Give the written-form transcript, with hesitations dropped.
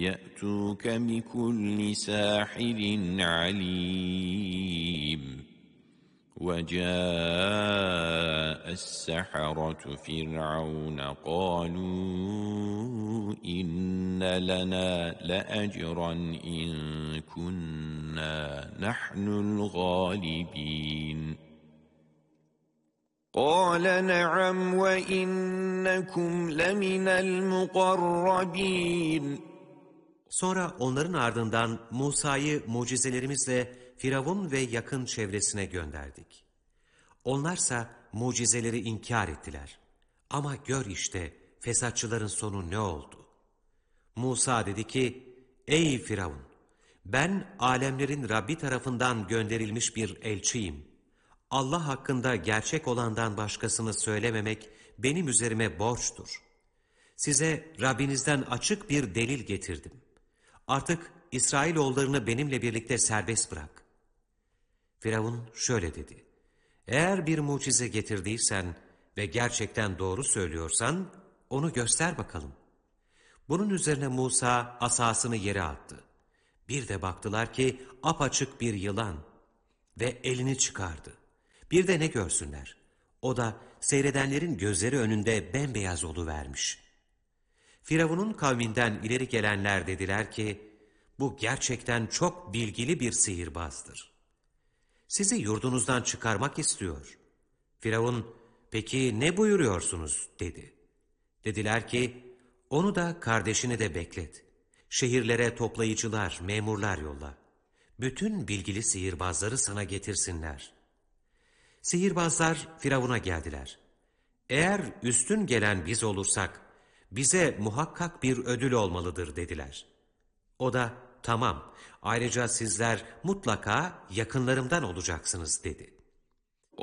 يَأْتُوكَ بِكُلِّ سَاحِرٍ عَلِيمٍ وَجَاءَ السَّحَرَةُ فِرْعَوْنَ قَالُوا إِنَّ لَنَا لَأَجْرًا إِن كُنَّا نَحْنُ الْغَالِبِينَ قَالَ نَعَمْ وَإِنَّكُمْ لَمِنَ الْمُقَرَّبِينَ Sonra onların ardından Musa'yı mucizelerimizle Firavun ve yakın çevresine gönderdik. Onlarsa mucizeleri inkar ettiler. Ama gör işte fesatçıların sonu ne oldu? Musa dedi ki, ey Firavun! Ben alemlerin Rabbi tarafından gönderilmiş bir elçiyim. Allah hakkında gerçek olandan başkasını söylememek benim üzerime borçtur. Size Rabbinizden açık bir delil getirdim. Artık İsrailoğullarını benimle birlikte serbest bırak. Firavun şöyle dedi. Eğer bir mucize getirdiysen ve gerçekten doğru söylüyorsan onu göster bakalım. Bunun üzerine Musa asasını yere attı. Bir de baktılar ki apaçık bir yılan ve elini çıkardı. Bir de ne görsünler? O da seyredenlerin gözleri önünde bembeyaz oluvermiş. Firavun'un kavminden ileri gelenler dediler ki, bu gerçekten çok bilgili bir sihirbazdır. Sizi yurdunuzdan çıkarmak istiyor. Firavun, peki ne buyuruyorsunuz dedi. Dediler ki, onu da kardeşini de beklet. Şehirlere toplayıcılar, memurlar yolla. Bütün bilgili sihirbazları sana getirsinler. Sihirbazlar Firavun'a geldiler. Eğer üstün gelen biz olursak, bize muhakkak bir ödül olmalıdır dediler. O da tamam, ayrıca sizler mutlaka yakınlarımdan olacaksınız dedi.